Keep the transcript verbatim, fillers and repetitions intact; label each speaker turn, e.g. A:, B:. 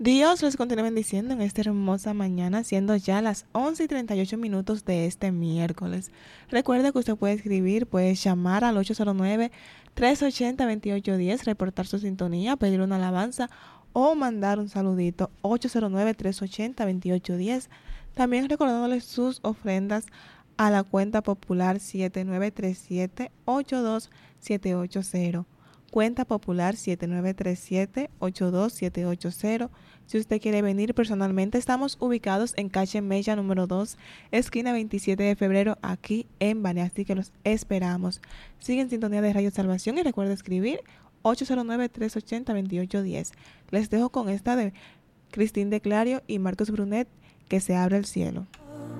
A: Dios les continúe bendiciendo en esta hermosa mañana, siendo ya las once y treinta y ocho minutos de este miércoles. Recuerde que usted puede escribir, puede llamar al ocho cero nueve, tres ocho cero, dos ocho uno cero, reportar su sintonía, pedir una alabanza o mandar un saludito. ocho cero nueve, tres ocho cero, dos ocho uno cero. También recordándoles sus ofrendas a la cuenta popular siete nueve tres siete, ocho dos siete ocho cero. Cuenta popular siete nueve tres siete, ocho dos siete ocho cero. Si usted quiere venir personalmente, estamos ubicados en calle Mella número dos, esquina veintisiete de febrero, aquí en Baní, así que los esperamos. Sigue en sintonía de Radio Salvación y recuerda escribir ocho cero nueve, tres ocho cero, dos ocho uno cero. Les dejo con esta de Cristín de Clario y Marcos Brunet, que se abre el cielo.